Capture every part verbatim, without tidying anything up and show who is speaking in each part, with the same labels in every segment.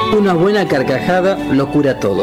Speaker 1: Una buena carcajada lo cura todo.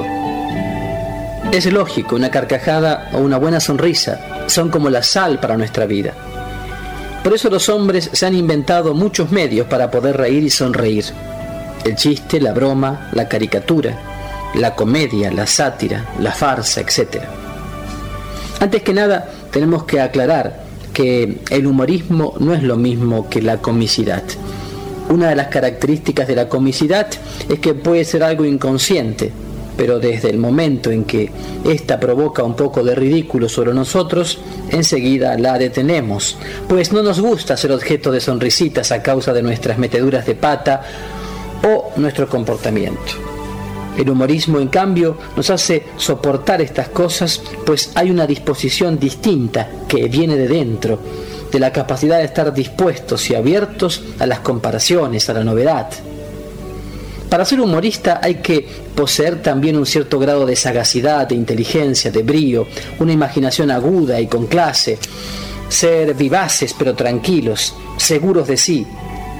Speaker 1: Es lógico, una carcajada o una buena sonrisa son como la sal para nuestra vida. Por eso los hombres se han inventado muchos medios para poder reír y sonreír. El chiste, la broma, la caricatura, la comedia, la sátira, la farsa, etcétera. Antes que nada, tenemos que aclarar que el humorismo no es lo mismo que la comicidad. Una de las características de la comicidad es que puede ser algo inconsciente, pero desde el momento en que ésta provoca un poco de ridículo sobre nosotros, enseguida la detenemos, pues no nos gusta ser objeto de sonrisitas a causa de nuestras meteduras de pata o nuestro comportamiento. El humorismo, en cambio, nos hace soportar estas cosas, pues hay una disposición distinta que viene de dentro, de la capacidad de estar dispuestos y abiertos a las comparaciones, a la novedad. Para ser humorista hay que poseer también un cierto grado de sagacidad, de inteligencia, de brío, una imaginación aguda y con clase, ser vivaces pero tranquilos, seguros de sí.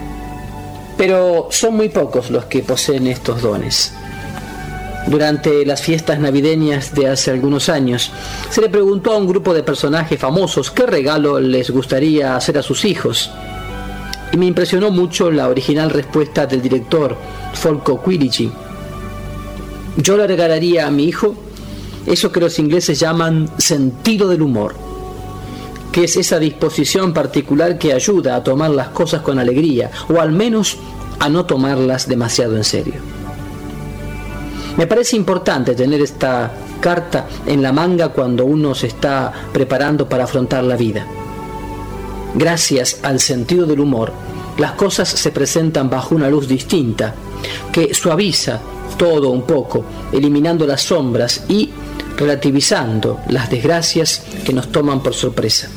Speaker 1: Pero son muy pocos los que poseen estos dones. Durante las fiestas navideñas de hace algunos años, se le preguntó a un grupo de personajes famosos qué regalo les gustaría hacer a sus hijos. Y me impresionó mucho la original respuesta del director, Folco Quirici. Yo le regalaría a mi hijo eso que los ingleses llaman sentido del humor, que es esa disposición particular que ayuda a tomar las cosas con alegría, o al menos a no tomarlas demasiado en serio. Me parece importante tener esta carta en la manga cuando uno se está preparando para afrontar la vida. Gracias al sentido del humor, las cosas se presentan bajo una luz distinta, que suaviza todo un poco, eliminando las sombras y relativizando las desgracias que nos toman por sorpresa.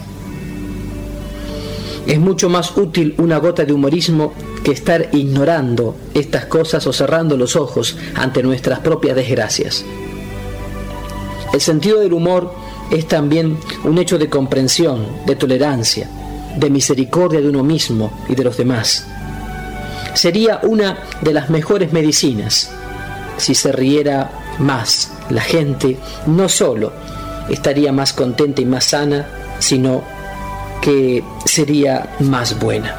Speaker 1: Es mucho más útil una gota de humorismo que estar ignorando estas cosas o cerrando los ojos ante nuestras propias desgracias. El sentido del humor es también un hecho de comprensión, de tolerancia, de misericordia de uno mismo y de los demás. Sería una de las mejores medicinas. Si se riera más, la gente no solo estaría más contenta y más sana, sino que sería más buena.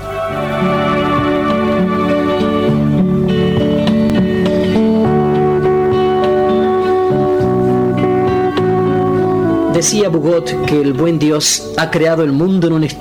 Speaker 1: Decía Bugot que el buen Dios ha creado el mundo en un